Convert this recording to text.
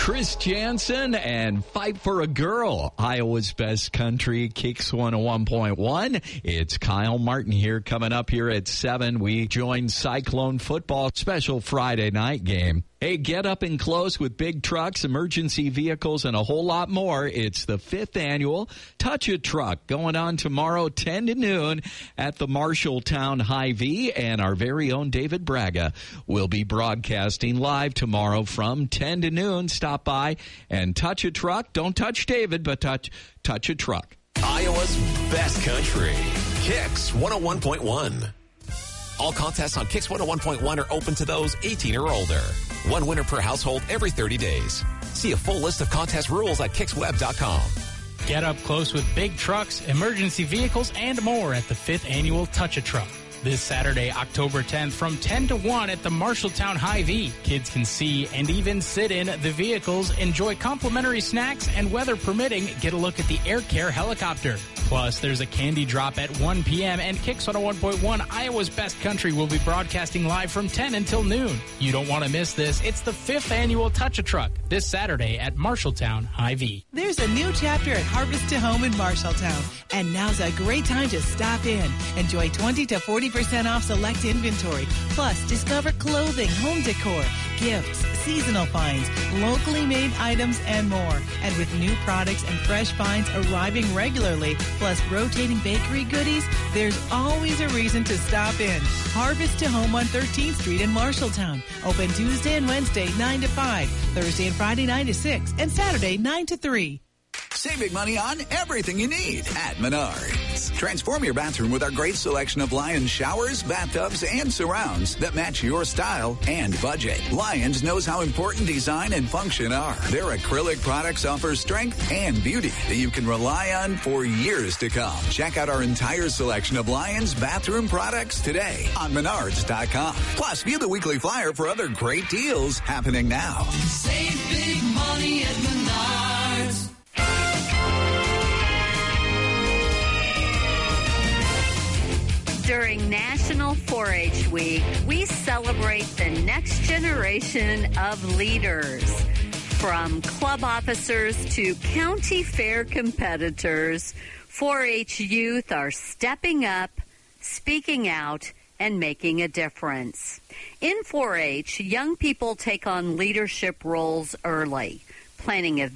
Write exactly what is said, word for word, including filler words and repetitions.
Chris Jansen and Fight for a Girl, Iowa's Best Country, Kicks one oh one point one. It's Kyle Martin here. Coming up here at seven, we join Cyclone football special Friday night game. Hey, get up and close with big trucks, emergency vehicles, and a whole lot more. It's the fifth annual Touch a Truck going on tomorrow, ten to noon at the Marshalltown Hy-Vee. And our very own David Braga will be broadcasting live tomorrow from ten to noon. Stop by and touch a truck. Don't touch David, but touch, touch a truck. Iowa's Best Country, Kicks one oh one point one. All contests on Kicks one oh one point one are open to those eighteen or older. One winner per household every thirty days. See a full list of contest rules at kiks web dot com. Get up close with big trucks, emergency vehicles, and more at the fifth Annual Touch a Truck. This Saturday, October tenth, from ten to one at the Marshalltown Hy-Vee. Kids can see and even sit in the vehicles, enjoy complimentary snacks, and weather permitting, get a look at the Air Care helicopter. Plus, there's a candy drop at one p.m. and Kicks one oh one point one, Iowa's Best Country, will be broadcasting live from ten until noon. You don't want to miss this. It's the fifth Annual Touch a Truck this Saturday at Marshalltown Hy-Vee. There's a new chapter at Harvest to Home in Marshalltown, and now's a great time to stop in. Enjoy twenty to forty percent off select inventory. Plus, discover clothing, home decor, gifts, seasonal finds, locally made items, and more. And with new products and fresh finds arriving regularly, plus rotating bakery goodies, there's always a reason to stop in. Harvest to Home on thirteenth Street in Marshalltown. Open Tuesday and Wednesday, nine to five. Thursday and Friday, nine to six. And Saturday, nine to three. Saving money on everything you need at Menards. Transform your bathroom with our great selection of Lions showers, bathtubs, and surrounds that match your style and budget. Lions knows how important design and function are. Their acrylic products offer strength and beauty that you can rely on for years to come. Check out our entire selection of Lions bathroom products today on menards dot com. Plus, view the weekly flyer for other great deals happening now. Save big money at Menards. During National four H Week, we celebrate the next generation of leaders. From club officers to county fair competitors, four H youth are stepping up, speaking out, and making a difference. In four H, young people take on leadership roles early, planning events